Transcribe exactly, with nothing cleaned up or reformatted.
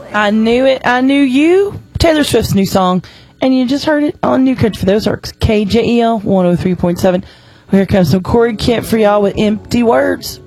I knew it. I knew you. Taylor Swift's new song. And you just heard it on New Country for the Ozarks. K J E L one oh three point seven. Well, here comes some Corey Kent for y'all with Empty Words.